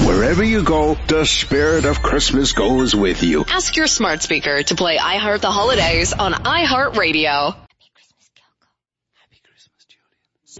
Wherever you go, the spirit of Christmas goes with you. Ask your smart speaker to play I Heart the Holidays on iHeartRadio.